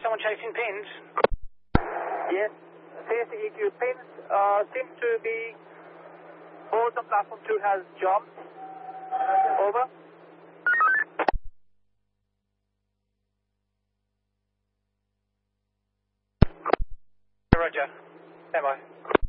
someone chasing pins? Yes, CSEQ pins seem to be, board on platform 2 has jumped. Over. Roger. Stand by.